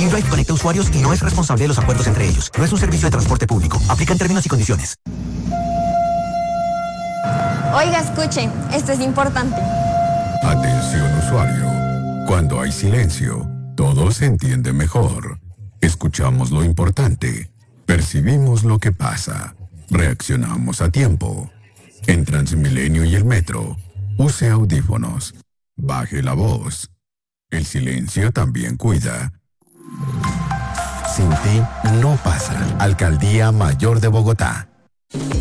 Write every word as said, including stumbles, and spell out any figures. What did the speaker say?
InDrive conecta usuarios y no es responsable de los acuerdos entre ellos. No es un servicio de transporte público. Aplican términos y condiciones. Oiga, escuche, esto es importante. Atención usuario. Cuando hay silencio, todo se entiende mejor. Escuchamos lo importante. Percibimos lo que pasa. Reaccionamos a tiempo. En Transmilenio y el metro, use audífonos. Baje la voz. El silencio también cuida. Sin ti no pasa. Alcaldía Mayor de Bogotá.